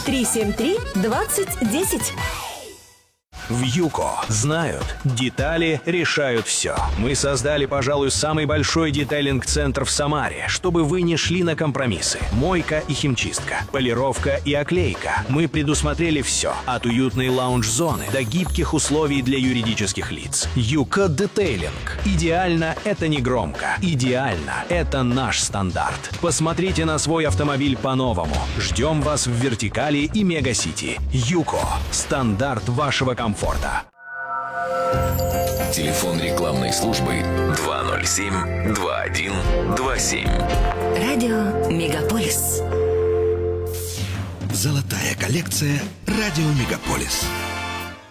373-2010. В ЮКО знают, детали решают все. Мы создали, пожалуй, самый большой детейлинг-центр в Самаре, чтобы вы не шли на компромиссы. Мойка и химчистка, полировка и оклейка. Мы предусмотрели все, от уютной лаунж-зоны до гибких условий для юридических лиц. ЮКО Детейлинг. Идеально — это не громко. Идеально — это наш стандарт. Посмотрите на свой автомобиль по-новому. Ждем вас в Вертикали и Мегасити. ЮКО. Стандарт вашего комфорта. Телефон рекламной службы 207-2127. Радио Мегаполис. Золотая коллекция «Радио Мегаполис».